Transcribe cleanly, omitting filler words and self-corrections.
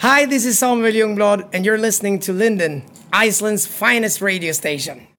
Hi, this is Samuel Youngblood, and you're listening to Linden, Iceland's finest radio station.